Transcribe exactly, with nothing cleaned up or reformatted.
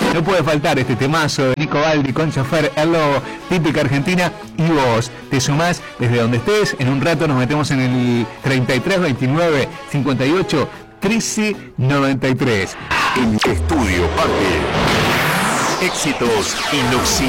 No puede faltar este temazo de Nico Baldi con Chofer, El Lobo, típica argentina, y vos te sumás desde donde estés. En un rato nos metemos en el treinta y tres veintinueve cincuenta y ocho trece noventa y tres. En Estudio Parque. Éxitos inoxidables.